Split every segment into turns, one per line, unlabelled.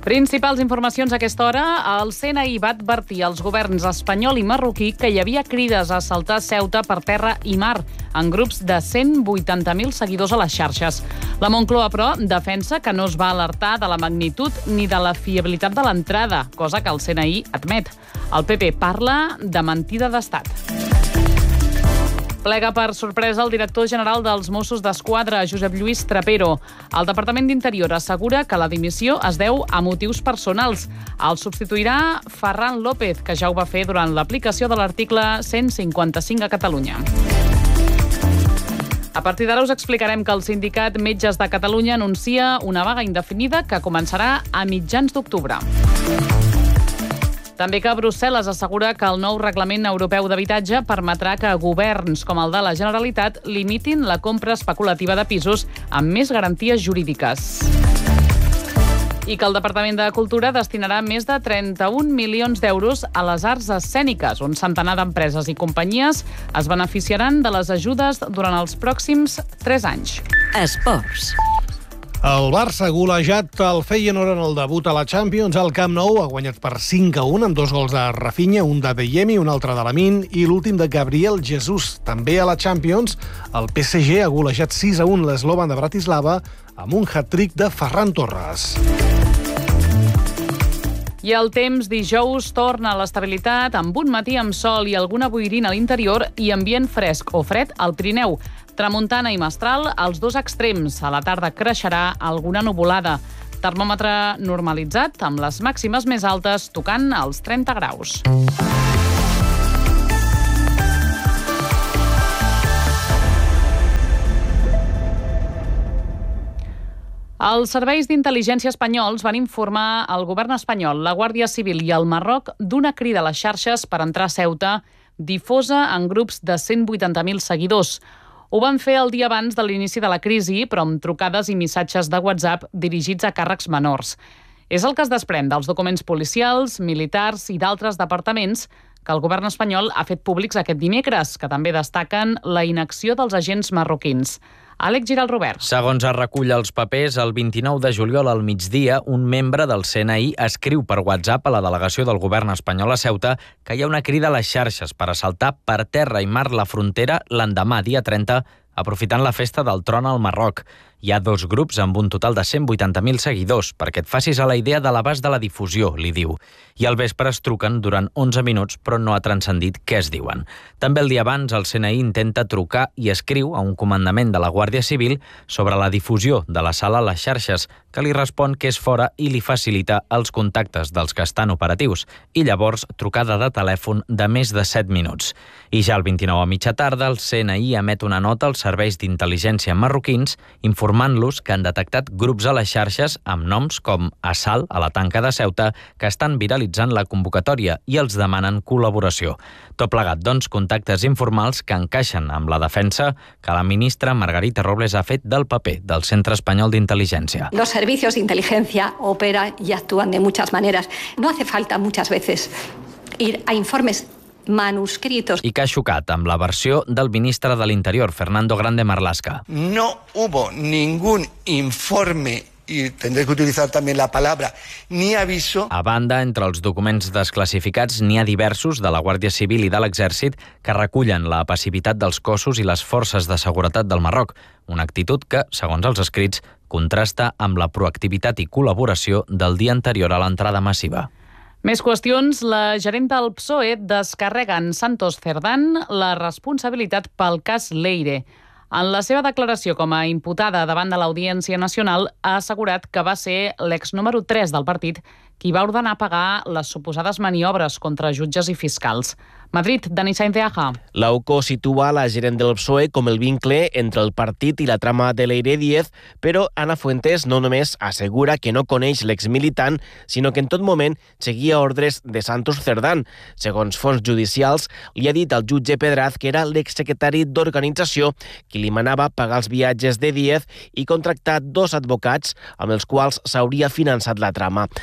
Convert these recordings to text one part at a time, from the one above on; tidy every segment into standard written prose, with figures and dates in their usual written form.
Principals informacions a aquesta hora. El CNI va advertir als governs espanyol i marroquí que hi havia crides a assaltar Ceuta per terra i mar, en grups de 180.000 seguidors a les xarxes. La Moncloa, però, defensa que no es va alertar de la magnitud ni de la fiabilitat de l'entrada, cosa que el CNI admet. El PP parla de mentida d'estat. Plega per sorpresa el director general dels Mossos d'Esquadra, Josep Lluís Trapero. El Departament d'Interior assegura que la dimissió es deu a motius personals. El substituirà Ferran López, que ja ho va fer durant l'aplicació de l'article 155 a Catalunya. A partir d'ara us explicarem que el sindicat Metges de Catalunya anuncia una vaga indefinida que començarà a mitjans d'octubre. També que Brussel·les assegura que el nou reglament europeu d'habitatge permetrà que governs com el de la Generalitat limitin la compra especulativa de pisos amb més garanties jurídiques. I que el Departament de Cultura destinarà més de 31 milions d'euros a les arts escèniques. Un centenar d'empreses i companyies es beneficiaran de les ajudes durant els pròxims 3 anys.
Esports.
El Barça ha golejat el Feyenoord en el debut a la Champions al Camp Nou. Ha guanyat per 5-1 amb 2 gols de Rafinha, un de Bellemi, un altre de Lamine i l'últim de Gabriel Jesús. També a la Champions, el PSG ha golejat 6-1 l'Slovan de Bratislava amb un hat-trick de Ferran Torres.
I el temps dijous torna a l'estabilitat amb un matí amb sol i alguna boirina a l'interior i ambient fresc o fred al Pirineu. Tramuntana i mestral als 2 extrems. A la tarda creixerà alguna nuvolada. Termòmetre normalitzat amb les màximes més altes tocant als 30 graus. Els serveis d'intel·ligència espanyols van informar al govern espanyol, la Guàrdia Civil i el Marroc d'una crida a les xarxes per entrar a Ceuta difosa en grups de 180.000 seguidors. Ho van fer el dia abans de l'inici de la crisi, però amb trucades i missatges de WhatsApp dirigits a càrrecs menors. És el que es desprèn dels documents policials, militars i d'altres departaments que el govern espanyol ha fet públics aquest dimecres, que també destaquen la inacció dels agents marroquins. Àlex Giralt-Robert.
Segons es recull als papers, el 29 de juliol al migdia, un membre del CNI escriu per WhatsApp a la delegació del govern espanyol a Ceuta que hi ha una crida a les xarxes per assaltar per terra i mar la frontera l'endemà, dia 30, aprofitant la festa del tron al Marroc. Hi ha 2 grups amb un total de 180.000 seguidors, perquè et facis a la idea de l'abast de la difusió, li diu. I al vespre es truquen durant 11 minuts, però no ha transcendit què es diuen. També el dia abans, el CNI intenta trucar i escriu a un comandament de la Guàrdia Civil sobre la difusió de la sala a les xarxes, que li respon que és fora i li facilita els contactes dels que estan operatius. I llavors, trucada de telèfon de més de 7 minuts. I ja el 29 a mitja tarda, el CNI emet una nota als serveis d'intel·ligència marroquins informant-los que han detectat grups a les xarxes amb noms com Assalt a la tanca de Ceuta que estan viralitzant la convocatòria i els demanen col·laboració. Tot plegat, doncs, contactes informals que encaixen amb la defensa que la ministra Margarita Robles ha fet del paper del Centre Espanyol d'Intel·ligència.
Los servicios de inteligencia operan y actúan de muchas maneras. No hace falta muchas veces ir a informes manuscritos.
I que ha xocat amb la versió del ministre de l'Interior, Fernando Grande Marlaska.
No hubo ningún informe, y tendré que utilizar también la palabra, ni aviso.
A banda, entre els documents desclassificats n'hi ha diversos de la Guàrdia Civil i de l'Exèrcit que recullen la passivitat dels cossos i les forces de seguretat del Marroc, una actitud que, segons els escrits, contrasta amb la proactivitat i col·laboració del dia anterior a l'entrada massiva.
Més qüestions. La gerenta del PSOE descarrega en Santos Cerdán la responsabilitat pel cas Leire. En la seva declaració com a imputada davant de l'Audiència Nacional ha assegurat que va ser l'ex número 3 del partit qui va ordenar pagar les suposades maniobres contra jutges i fiscals. Madrid, Dani Sainz de Aja.
La UCO situa la gerent del PSOE com el vincle entre el partit i la trama de Leire Díez, però Ana Fuentes no només assegura que no coneix l'exmilitant, sinó que en tot moment seguia ordres de Santos Cerdán. Segons fonts judicials, li ha dit al jutge Pedraz que era l'exsecretari d'organització qui li manava pagar els viatges de Díez i contractar 2 advocats amb els quals s'hauria finançat la trama. Va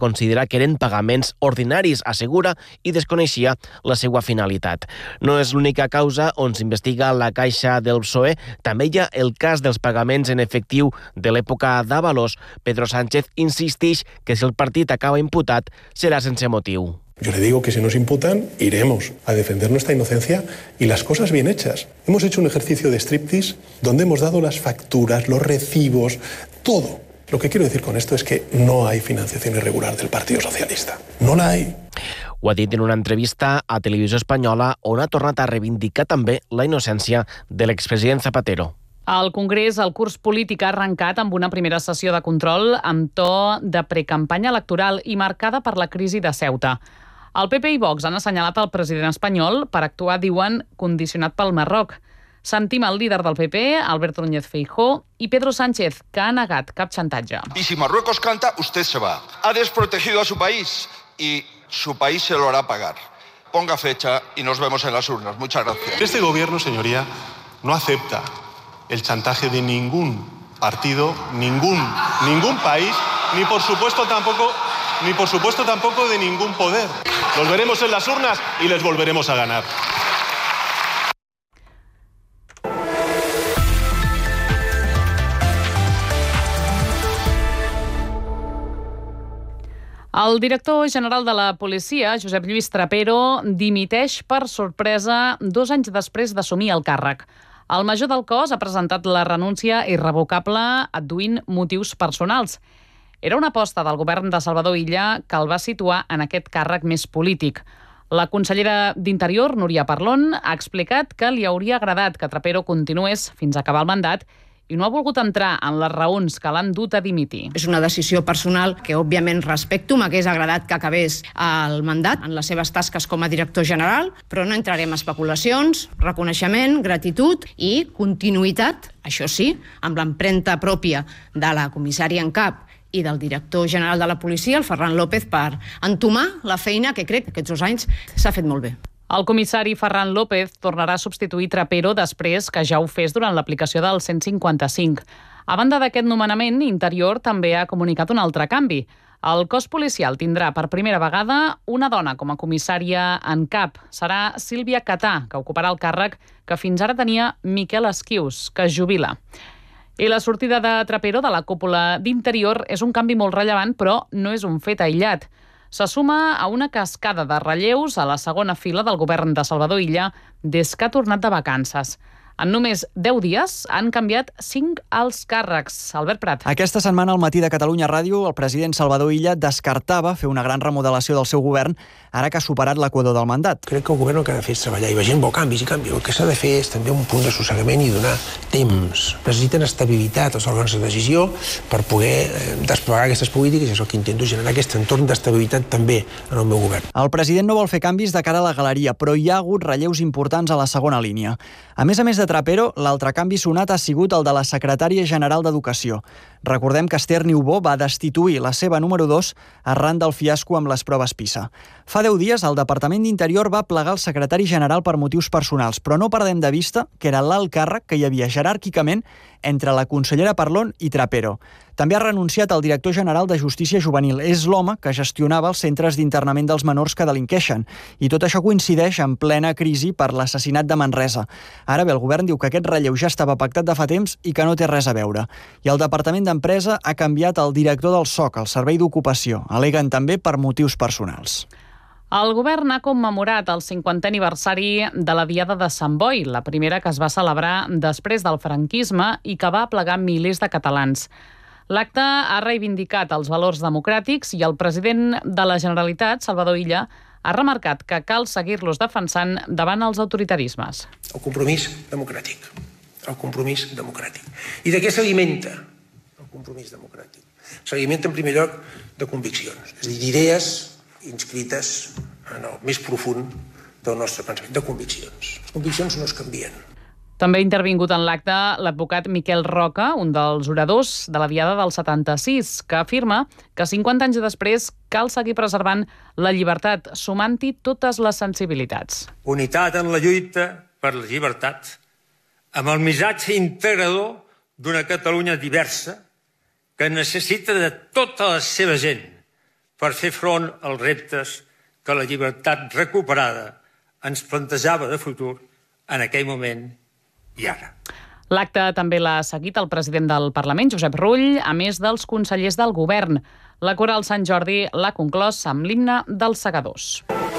considerar que eren pagaments ordinaris, assegura, i desconeixia la seva finalitat. No és l'única causa on s'investiga la Caixa del PSOE. També hi ha el cas dels pagaments en efectiu de l'època d'Ábalos. Pedro Sánchez insisteix que si el partit acaba imputat serà sense motiu.
Yo le digo que si nos imputan, iremos a defender nuestra inocencia y las cosas bien hechas. Hemos hecho un ejercicio de striptease donde hemos dado las facturas, los recibos, todo. Lo que quiero decir con esto es que no hay financiación irregular del Partido Socialista. No la hay.
Ho ha dit en una entrevista a Televisió Espanyola on ha tornat a reivindicar també la innocència de l'expresident Zapatero.
Al Congrés, el curs polític ha arrencat amb una primera sessió de control amb to de precampanya electoral i marcada per la crisi de Ceuta. El PP i Vox han assenyalat el president espanyol per actuar, diuen, condicionat pel Marroc. Sentim el líder del PP, Alberto Núñez Feijóo, i Pedro Sánchez, que ha negat cap xantatge.
Y si Marruecos canta, usted se va. Ha desprotegido a su país y su país se lo hará pagar. Ponga fecha y nos vemos en las urnas. Muchas gracias.
Este gobierno, señoría, no acepta el chantaje de ningún partido, ningún país, ni por supuesto tampoco de ningún poder. Los veremos en las urnas y les volveremos a ganar.
El director general de la policia, Josep Lluís Trapero, dimiteix per sorpresa 2 anys després d'assumir el càrrec. El major del cos ha presentat la renúncia irrevocable adduint motius personals. Era una aposta del govern de Salvador Illa que el va situar en aquest càrrec més polític. La consellera d'Interior, Núria Parlon, ha explicat que li hauria agradat que Trapero continués fins a acabar el mandat i no ha volgut entrar en les raons que l'han dut a dimitir.
És una decisió personal que, òbviament, respecto. M'hagués agradat que acabés el mandat en les seves tasques com a director general, però no entrarem en especulacions, reconeixement, gratitud i continuïtat, això sí, amb l'empremta pròpia de la comissària en cap i del director general de la policia, el Ferran López, per entomar la feina que crec que aquests 2 anys s'ha fet molt bé.
El comissari Ferran López tornarà a substituir Trapero després que ja ho fes durant l'aplicació del 155. A banda d'aquest nomenament, Interior també ha comunicat un altre canvi. El cos policial tindrà per primera vegada una dona com a comissària en cap. Serà Sílvia Catà, que ocuparà el càrrec que fins ara tenia Miquel Esquius, que es jubila. I la sortida de Trapero de la cúpula d'Interior és un canvi molt rellevant, però no és un fet aïllat. Se suma a una cascada de relleus a la segona fila del govern de Salvador Illa des que ha tornat de vacances. En només 10 dies han canviat 5 alts càrrecs. Albert Prat.
Aquesta setmana al Matí de Catalunya Ràdio el president Salvador Illa descartava fer una gran remodelació del seu govern ara que ha superat l'equador del mandat.
Crec que el govern el que ha de fer és treballar i vegem canvis i canvis. El que s'ha de fer és també un punt de sossegament i donar temps. Necessiten estabilitat els òrgans de decisió per poder desplegar aquestes polítiques i és el que intento generar aquest entorn d'estabilitat també en el meu govern.
El president no vol fer canvis de cara a la galeria, però hi ha hagut relleus importants a la segona línia. A més de Trapero, l'altre canvi sonat ha sigut el de la secretària general d'Educació. Recordem que Esther Niubó va destituir la seva número 2 arran del fiasco amb les proves PISA. Fa 10 dies, el Departament d'Interior va plegar el secretari general per motius personals, però no perdem de vista que era l'alt càrrec que hi havia jeràrquicament entre la consellera Parlon i Trapero. També ha renunciat el director general de Justícia Juvenil. És l'home que gestionava els centres d'internament dels menors que delinqueixen. I tot això coincideix en plena crisi per l'assassinat de Manresa. Ara bé, el govern diu que aquest relleu ja estava pactat de fa temps i que no té res a veure. I el Departament d'Empresa ha canviat el director del SOC, el Servei d'Ocupació. Aleguen també per motius personals.
El govern ha commemorat el 50è aniversari de la Diada de Sant Boi, la primera que es va celebrar després del franquisme i que va aplegar milers de catalans. L'acte ha reivindicat els valors democràtics i el president de la Generalitat, Salvador Illa, ha remarcat que cal seguir-los defensant davant els autoritarismes.
El compromís democràtic. El compromís democràtic. I de què s'alimenta el compromís democràtic? S'alimenta en primer lloc de conviccions, és a dir, d'idees inscrites en el més profund del nostre pensament, de conviccions. Les conviccions no es canvien.
També ha intervingut en l'acte l'advocat Miquel Roca, un dels oradors de la Diada del 76, que afirma que 50 anys després cal seguir preservant la llibertat, sumant-hi totes les sensibilitats.
Unitat en la lluita per la llibertat, amb el missatge integrador d'una Catalunya diversa que necessita de tota la seva gent per fer front als reptes que la llibertat recuperada ens plantejava de futur en aquell moment i ara.
L'acte també l'ha seguit el president del Parlament, Josep Rull, a més dels consellers del govern. La Coral Sant Jordi l'ha conclòs amb l'himne dels segadors.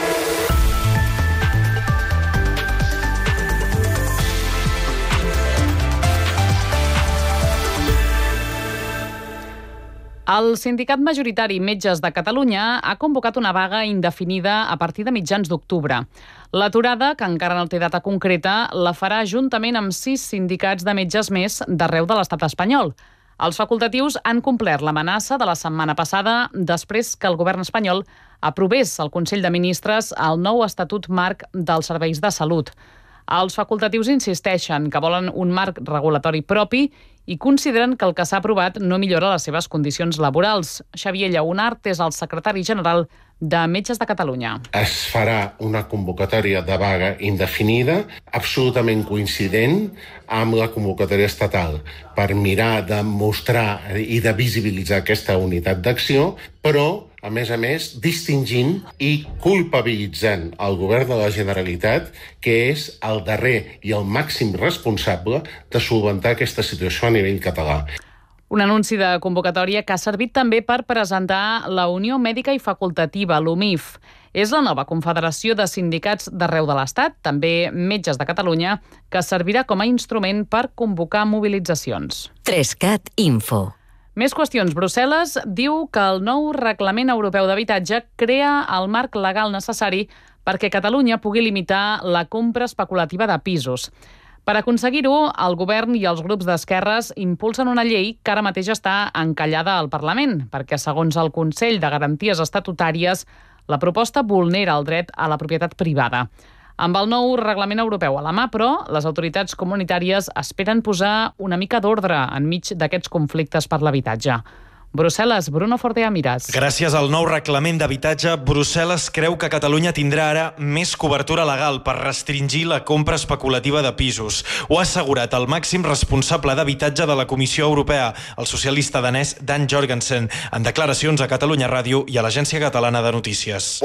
El sindicat majoritari Metges de Catalunya ha convocat una vaga indefinida a partir de mitjans d'octubre. L'aturada, que encara no té data concreta, la farà juntament amb 6 sindicats de metges més d'arreu de l'estat espanyol. Els facultatius han complert l'amenaça de la setmana passada després que el govern espanyol aprovés al Consell de Ministres el nou Estatut Marc dels Serveis de Salut. Els facultatius insisteixen que volen un marc regulatori propi i consideren que el que s'ha aprovat no millora les seves condicions laborals. Xavier Lleonart és el secretari general de Metges de Catalunya.
Es farà una convocatòria de vaga indefinida, absolutament coincident amb la convocatòria estatal, per mirar de mostrar i de visibilitzar aquesta unitat d'acció, però, a més, distingint i culpabilitzant el govern de la Generalitat, que és el darrer i el màxim responsable de solventar aquesta situació a nivell català.
Un anunci de convocatòria que ha servit també per presentar la Unió Mèdica i Facultativa, l'UMIF. És la nova confederació de sindicats d'arreu de l'Estat, també Metges de Catalunya, que servirà com a instrument per convocar mobilitzacions.
3CAT Info.
Més qüestions. Brussel·les diu que el nou Reglament Europeu d'Habitatge crea el marc legal necessari perquè Catalunya pugui limitar la compra especulativa de pisos. Per aconseguir-ho, el govern i els grups d'esquerres impulsen una llei que ara mateix està encallada al Parlament, perquè, segons el Consell de Garanties Estatutàries, la proposta vulnera el dret a la propietat privada. Amb el nou reglament europeu a la mà, però, les autoritats comunitàries esperen posar una mica d'ordre enmig d'aquests conflictes per l'habitatge. Brussel·les, Bruno Fortea Miras.
Gràcies al nou reglament d'habitatge, Brussel·les creu que Catalunya tindrà ara més cobertura legal per restringir la compra especulativa de pisos. Ho ha assegurat el màxim responsable d'habitatge de la Comissió Europea, el socialista danès Dan Jorgensen, en declaracions a Catalunya Ràdio i a l'Agència Catalana de Notícies.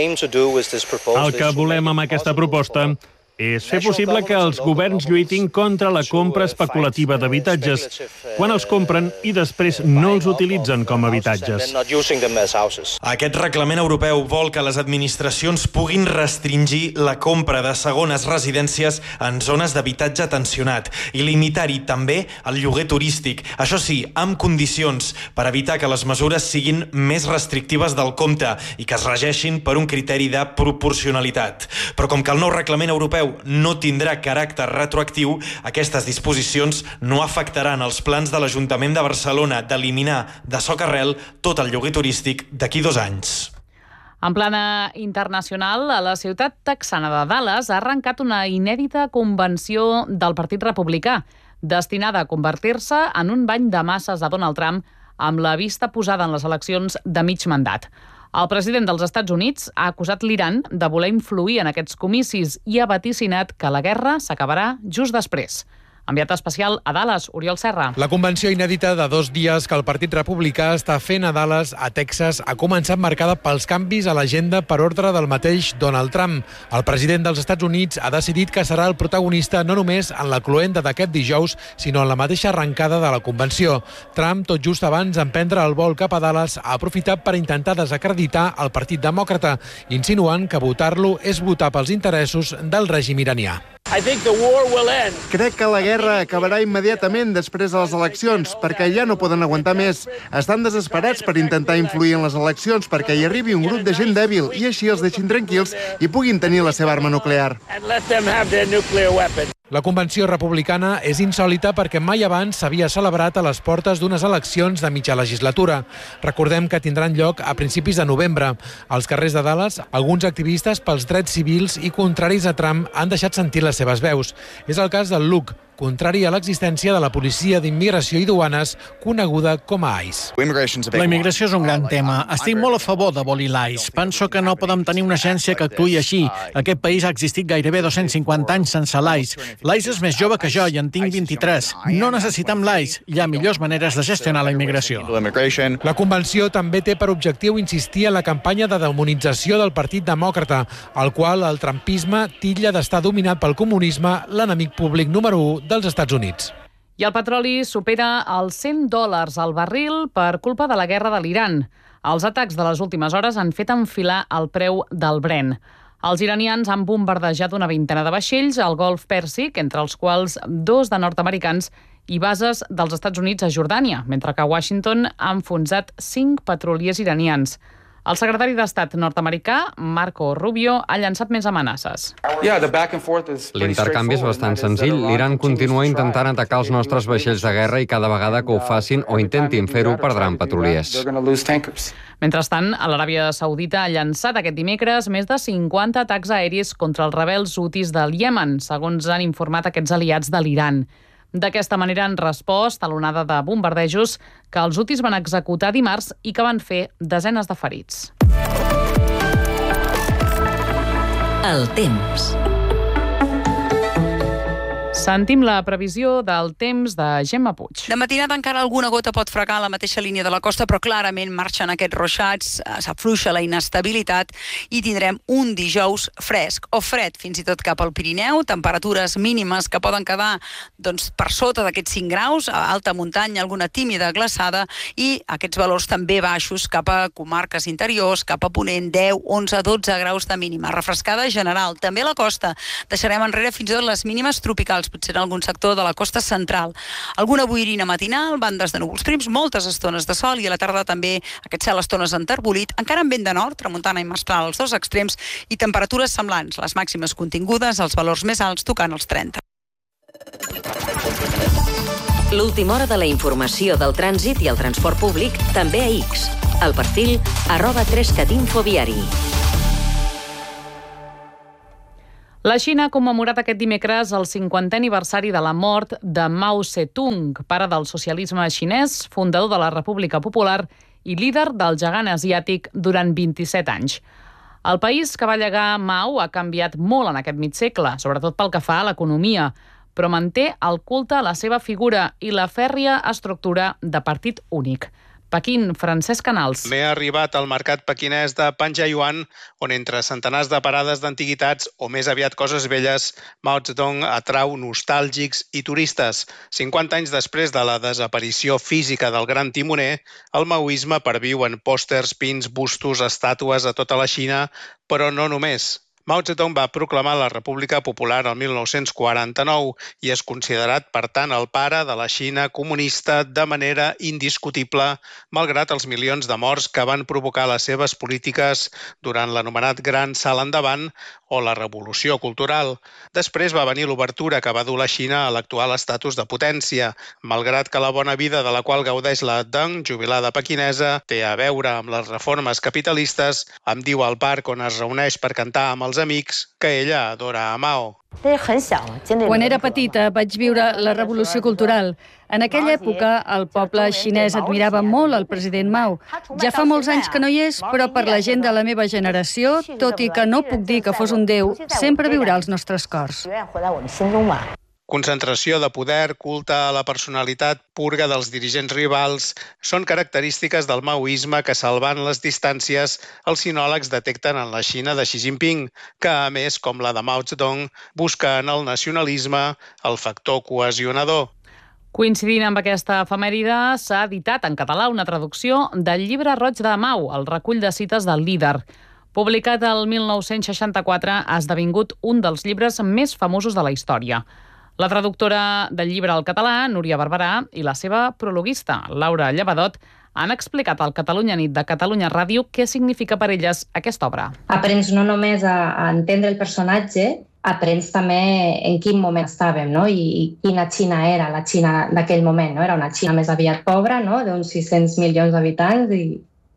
El que volem amb aquesta proposta és fer possible que els governs lluitin contra la compra especulativa d'habitatges quan els compren i després no els utilitzen com a habitatges.
Aquest reglament europeu vol que les administracions puguin restringir la compra de segones residències en zones d'habitatge tensionat i limitar-hi també el lloguer turístic. Això sí, amb condicions per evitar que les mesures siguin més restrictives del compte i que es regeixin per un criteri de proporcionalitat. Però com que el nou reglament europeu no tindrà caràcter retroactiu, aquestes disposicions no afectaran els plans de l'Ajuntament de Barcelona d'eliminar de socarel tot el lloguer turístic d'aquí 2 anys.
En plana internacional, la ciutat texana de Dallas ha arrencat una inèdita convenció del Partit Republicà, destinada a convertir-se en un bany de masses a Donald Trump amb la vista posada en les eleccions de mig mandat. El president dels Estats Units ha acusat l'Iran de voler influir en aquests comicis i ha vaticinat que la guerra s'acabarà just després. Enviat especial a Dallas, Oriol Serra.
La convenció inèdita de 2 dies que el Partit Republicà està fent a Dallas, a Texas, ha començat marcada pels canvis a l'agenda per ordre del mateix Donald Trump. El president dels Estats Units ha decidit que serà el protagonista no només en la cloenda d'aquest dijous, sinó en la mateixa arrencada de la convenció. Trump, tot just abans d'emprendre el vol cap a Dallas, ha aprofitat per intentar desacreditar el Partit Demòcrata, insinuant que votar-lo és votar pels interessos del règim iranià.
Crec que la guerra acabarà immediatament després de les eleccions, perquè ja no poden aguantar més. Estan desesperats per intentar influir en les eleccions perquè hi arribi un grup de gent dèbil i així els deixin tranquils i puguin tenir la seva arma nuclear.
La convenció republicana és insòlita perquè mai abans s'havia celebrat a les portes d'unes eleccions de mitja legislatura. Recordem que tindran lloc a principis de novembre. Als carrers de Dallas, alguns activistes pels drets civils i contraris a Trump han deixat sentir les seves veus. És el cas del Luke, contrari a l'existència de la Policia d'Immigració i Duanes, coneguda com a ICE.
La immigració és un gran tema. Estic molt a favor d'abolir l'ICE. Penso que no podem tenir una agència que actuï així. Aquest país ha existit gairebé 250 anys sense l'ICE. L'ICE és més jove que jo i en tinc 23. No necessitem l'ICE. Hi ha millors maneres de gestionar la immigració.
La convenció també té per objectiu insistir en la campanya de demonització del Partit Demòcrata, al qual el trumpisme titlla d'estar dominat pel comunisme, l'enemic públic número 1 dels Estats Units.
I el petroli supera els $100 al barril per culpa de la guerra de l'Iran. Els atacs de les últimes hores han fet enfilar el preu del Brent. Els iranians han bombardejat una vintena de vaixells al Golf Pèrsic, entre els quals 2 de nord-americans i bases dels Estats Units a Jordània, mentre que Washington ha enfonsat 5 petroliers iranians. El secretari d'Estat nord-americà, Marco Rubio, ha llançat més amenaces.
L'intercanvi és bastant senzill. L'Iran continua intentant atacar els nostres vaixells de guerra i cada vegada que ho facin o intentin fer-ho perdran petroliers.
Mentrestant, l'Aràbia Saudita ha llançat aquest dimecres més de 50 atacs aeris contra els rebels hutis del Iemen, segons han informat aquests aliats de l'Iran. D'aquesta manera han respost a l'onada de bombardejos que els hutis van executar dimarts i que van fer desenes de ferits.
El temps.
Sentim la previsió del temps de Gemma Puig.
De matinada encara alguna gota pot fregar a la mateixa línia de la costa, però clarament marxen aquests ruixats, s'afluixa la inestabilitat i tindrem un dijous fresc o fred, fins i tot cap al Pirineu, temperatures mínimes que poden quedar per sota d'aquests 5 graus, a alta muntanya alguna tímida glaçada i aquests valors també baixos cap a comarques interiors, cap a Ponent, 10, 11, 12 graus de mínima. Refrescada general, també a la costa. Deixarem enrere fins i tot les mínimes tropicals, potser en algun sector de la costa central. Alguna boirina matinal, bandes de núvols prims, moltes estones de sol i a la tarda també aquest cel estones enterbolit, encara amb vent de nord, tramuntana i mestral als 2 extrems i temperatures semblants, les màximes contingudes, els valors més alts tocant els 30.
L'última hora de la informació del trànsit i el transport públic també a X. El perfil @3catinfoviari.
La Xina ha commemorat aquest dimecres el 50è aniversari de la mort de Mao Zedong, pare del socialisme xinès, fundador de la República Popular i líder del gegant asiàtic durant 27 anys. El país que va llegar Mao ha canviat molt en aquest mig segle, sobretot pel que fa a l'economia, però manté el culte a la seva figura i la fèrria estructura de partit únic. Pequín, Francesc Canals.
M'he arribat al mercat pequinès de Panjayuan, on entre centenars de parades d'antiguitats o més aviat coses velles, Mao Zedong atrau nostàlgics i turistes. 50 anys després de la desaparició física del gran timoner, el maoisme perviu en pòsters, pins, bustos, estàtues a tota la Xina, però no només. Mao Zedong va proclamar la República Popular el 1949 i és considerat, per tant, el pare de la Xina comunista de manera indiscutible, malgrat els milions de morts que van provocar les seves polítiques durant l'anomenat Gran Salt Endavant o la Revolució Cultural. Després va venir l'obertura que va dur la Xina a l'actual estatus de potència, malgrat que la bona vida de la qual gaudeix la Deng, jubilada pequinesa, té a veure amb les reformes capitalistes, em diu al parc on es reuneix per cantar amb els amics que ella adora a Mao.
Quan era petita vaig viure la Revolució Cultural. En aquella època el poble xinès admirava molt el president Mao. Ja fa molts anys que no hi és, però per la gent de la meva generació, tot i que no puc dir que fos un déu, sempre viurà als nostres cors.
Concentració de poder, culte a la personalitat, purga dels dirigents rivals, són característiques del maoisme que, salvant les distàncies, els sinòlegs detecten en la Xina de Xi Jinping, que, a més, com la de Mao Zedong, busca en el nacionalisme el factor cohesionador.
Coincidint amb aquesta efemèride, s'ha editat en català una traducció del Llibre Roig de Mao, el recull de cites del líder. Publicat el 1964, ha esdevingut un dels llibres més famosos de la història. La traductora del llibre al català, Núria Barberà, i la seva prologuista, Laura Llevadot, han explicat al Catalunya Nit de Catalunya Ràdio què significa per elles aquesta obra.
Aprens no només a entendre el personatge, aprens també en quin moment estàvem, no? I quina Xina era la Xina d'aquell moment. No? Era una Xina més aviat pobra, no? D'uns 600 milions d'habitants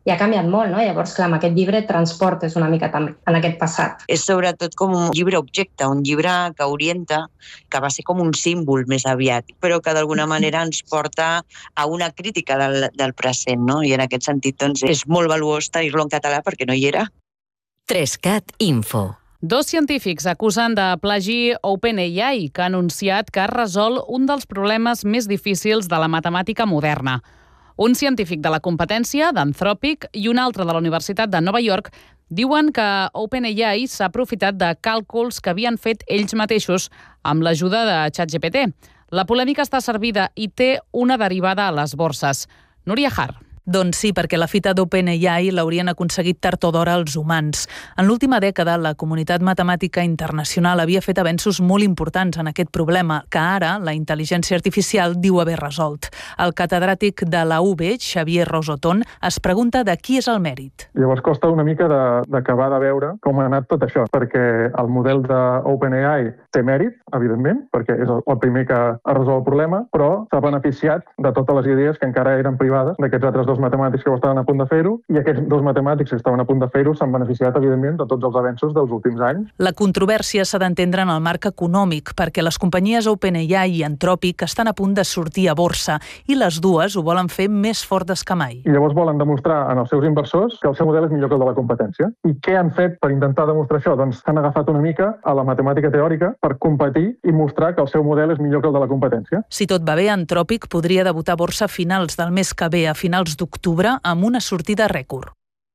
i ha canviat molt, no? Llavors, clar, amb aquest llibre transportes una mica també en aquest passat.
És sobretot com un llibre objecte, un llibre que orienta, que va ser com un símbol més aviat, però que d'alguna manera ens porta a una crítica del present, no? I en aquest sentit, doncs, és molt valuós tenir-lo en català perquè no hi era.
3CAT Info.
2 científics acusen de plagi OpenAI, que ha anunciat que ha resolt un dels problemes més difícils de la matemàtica moderna. Un científic de la competència, d'Anthropic, i un altre de la Universitat de Nova York diuen que OpenAI s'ha aprofitat de càlculs que havien fet ells mateixos amb l'ajuda de ChatGPT. La polèmica està servida i té una derivada a les borses. Núria Har.
Doncs sí, perquè la fita d'OpenAI l'haurien aconseguit tard o d'hora els humans. En l'última dècada, la comunitat matemàtica internacional havia fet avenços molt importants en aquest problema, que ara la intel·ligència artificial diu haver resolt. El catedràtic de la UB, Xavier Rosoton, es pregunta de qui és el mèrit.
Llavors costa una mica d'acabar de veure com ha anat tot això, perquè el model d'OpenAI té mèrit, evidentment, perquè és el primer que ha resolt el problema, però s'ha beneficiat de totes les idees que encara eren privades d'aquests altres dos matemàtics que estaven a punt de fer-ho, i aquests 2 matemàtics que estaven a punt de fer-ho s'han beneficiat, evidentment, de tots els avenços dels últims anys.
La controvèrsia s'ha d'entendre en el marc econòmic, perquè les companyies OpenAI i Anthropic estan a punt de sortir a borsa, i les dues ho volen fer més fortes que mai.
I llavors volen demostrar en els seus inversors que el seu model és millor que el de la competència. I què han fet per intentar demostrar això? Doncs s'han agafat una mica a la matemàtica teòrica per competir i mostrar que el seu model és millor que el de la competència.
Si tot va bé, Anthropic podria debutar a borsa a finals del mes que ve, a finals d'octubre, amb una sortida rècord.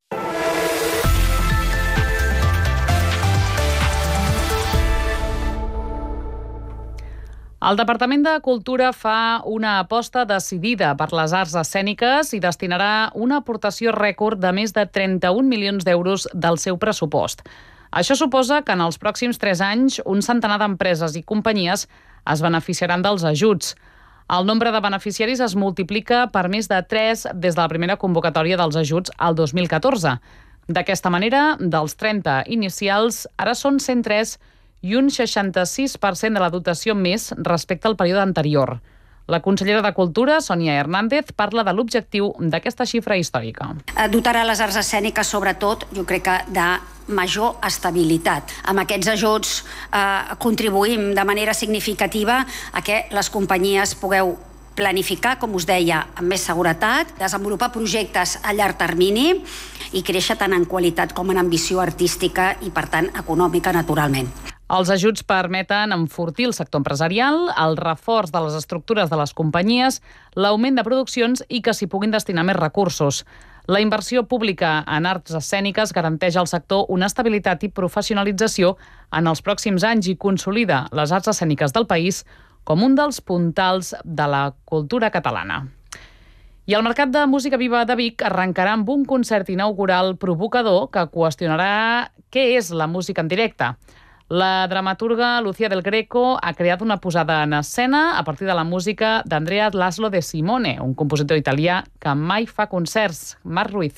El Departament de Cultura fa una aposta decidida per les arts escèniques i destinarà una aportació rècord de més de 31 milions d'euros del seu pressupost. Això suposa que en els pròxims 3 anys un centenar d'empreses i companyies es beneficiaran dels ajuts. El nombre de beneficiaris es multiplica per més de 3 des de la primera convocatòria dels ajuts al 2014. D'aquesta manera, dels 30 inicials, ara són 103 i un 66% de la dotació més respecte al període anterior. La consellera de Cultura, Sònia Hernández, parla de l'objectiu d'aquesta xifra històrica.
Dotarà les arts escèniques, sobretot, jo crec que de major estabilitat. Amb aquests ajuts contribuïm de manera significativa a que les companyies pugueu planificar, com us deia, amb més seguretat, desenvolupar projectes a llarg termini i créixer tant en qualitat com en ambició artística i, per tant, econòmica, naturalment.
Els ajuts permeten enfortir el sector empresarial, el reforç de les estructures de les companyies, l'augment de produccions i que s'hi puguin destinar més recursos. La inversió pública en arts escèniques garanteix al sector una estabilitat i professionalització en els pròxims anys i consolida les arts escèniques del país com un dels puntals de la cultura catalana. I el Mercat de Música Viva de Vic arrencarà amb un concert inaugural provocador que qüestionarà què és la música en directe. La dramaturga Lucía del Greco ha creat una posada en escena a partir de la música d'Andrea Laszlo de Simone, un compositor italià que mai fa concerts. Marc Ruiz.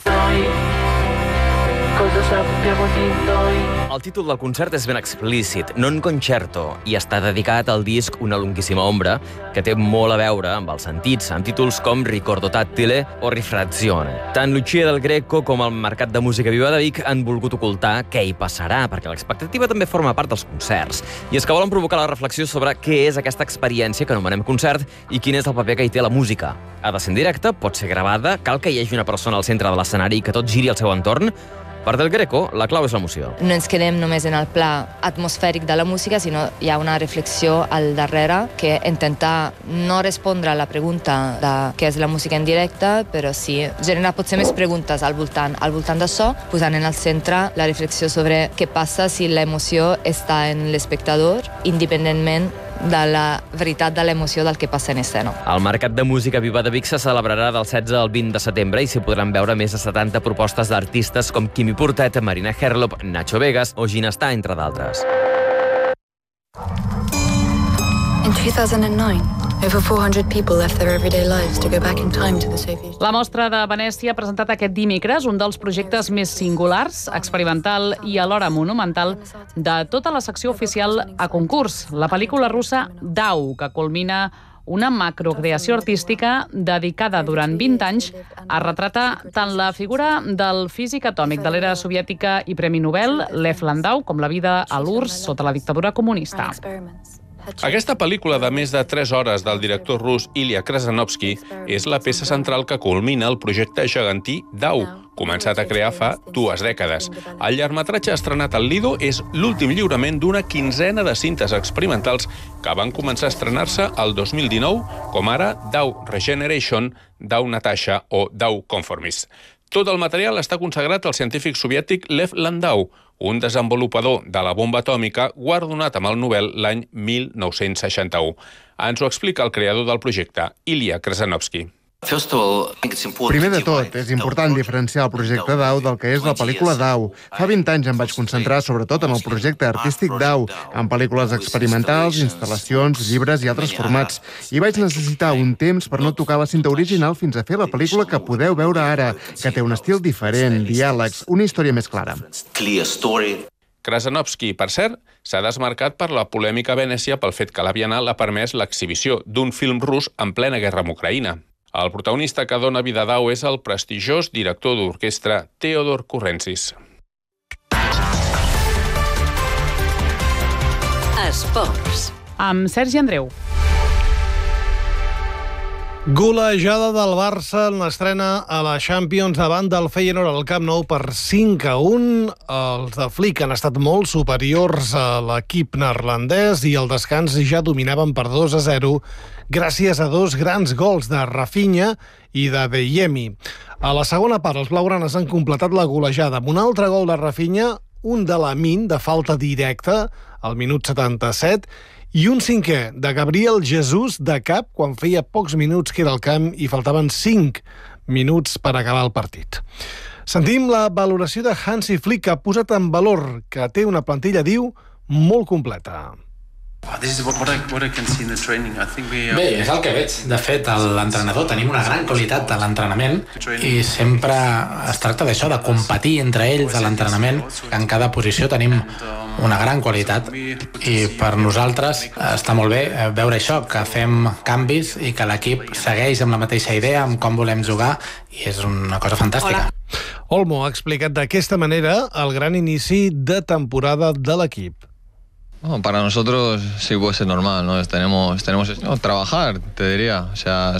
El títol del concert és ben explícit, Non Concerto, i està dedicat al disc Una lunghissima ombra, que té molt a veure amb els sentits, amb títols com Ricordo tattile o Rifrazione. Tant Lucía del Greco com el Mercat de Música Viva de Vic han volgut ocultar què hi passarà, perquè l'expectativa també forma part dels concerts. I és que volen provocar la reflexió sobre què és aquesta experiència que anomenem concert i quin és el paper que hi té la música. Ha de ser en directe, pot ser gravada, cal que hi hagi una persona al centre de l'escenari i que tot giri al seu entorn. Per Del Greco, la clau és l'emoció.
No ens quedem només en el pla atmosfèric de la música, sinó hi ha una reflexió al darrere que intenta no respondre a la pregunta de què és la música en directe, però sí generar potser més preguntes al voltant d'això, posant en el centre la reflexió sobre què passa si l'emoció està en l'espectador, independentment de la veritat de l'emoció del que passa en escena.
El Mercat de Música Viva de Vic se celebrarà del 16 al 20 de setembre i s'hi podran veure més de 70 propostes d'artistes com Quimi Portet, Marina Herlop, Nacho Vegas o Ginestà, entre d'altres.
In 2009, over 400 people left their everyday lives to go back in time to the Soviet.
La Mostra de Venècia ha presentat aquest dimecres un dels projectes més singulars, experimental i alhora monumental de tota la secció oficial a concurs, la pel·lícula russa Dau, que culmina una macrocreació artística dedicada durant 20 anys a retratar tant la figura del físic atòmic de l'era soviètica i Premi Nobel, Lev Landau, com la vida a l'URSS sota la dictadura comunista.
Aquesta pel·lícula de més de 3 hores del director rus Ilya Krasanovsky és la peça central que culmina el projecte gegantí DAO, començat a crear fa 2 dècades. El llargmetratge estrenat al Lido és l'últim lliurament d'una quinzena de cintes experimentals que van començar a estrenar-se el 2019, com ara DAO Regeneration, DAO Natasha o DAO Conformist. Tot el material està consagrat al científic soviètic Lev Landau, un desenvolupador de la bomba atòmica guardonat amb el Nobel l'any 1961. Ens ho explica el creador del projecte, Ilya Krasanovsky.
Primer de tot, és important diferenciar el projecte DAO del que és la pel·lícula DAO. Fa 20 anys em vaig concentrar sobretot en el projecte artístic DAO, en pel·lícules experimentals, instal·lacions, llibres i altres formats. I vaig necessitar un temps per no tocar la cinta original fins a fer la pel·lícula que podeu veure ara, que té un estil diferent, diàlegs, una història més clara.
Krasanovsky, per cert, s'ha desmarcat per la polèmica a Venècia pel fet que la Bienal ha permès l'exhibició d'un film rus en plena guerra amb Ucraïna. El protagonista que dona vida a DAO és el prestigiós director d'orquestra Theodor Kurentzis.
Esports. Amb Sergi Andreu.
Golejada del Barça en l'estrena a la Champions davant del Feyenoord al Camp Nou per 5-1. Els de Flick han estat molt superiors a l'equip neerlandès i al descans ja dominaven per 2-0 gràcies a 2 grans gols de Rafinha i de Adeyemi. A la segona part, els blaugranes han completat la golejada amb un altre gol de Rafinha, un de Lamine de falta directa al minut 77 i un cinquè de Gabriel Jesús de cap quan feia pocs minuts que era al camp i faltaven 5 minuts per acabar el partit. Sentim la valoració de Hansi Flick, que ha posat en valor que té una plantilla, diu, molt completa.
Bé, és el que veig. De fet, l'entrenador tenim una gran qualitat a l'entrenament i sempre es tracta d'això, de competir entre ells a l'entrenament. En cada posició tenim una gran qualitat i per nosaltres està molt bé veure això, que fem canvis i que l'equip segueix amb la mateixa idea, amb com volem jugar, i és una cosa fantàstica.
Olmo ha explicat d'aquesta manera el gran inici de temporada de l'equip.
Bueno, para nosotros sí puede ser normal, ¿no? Tenemos trabajar, te diría. O sea,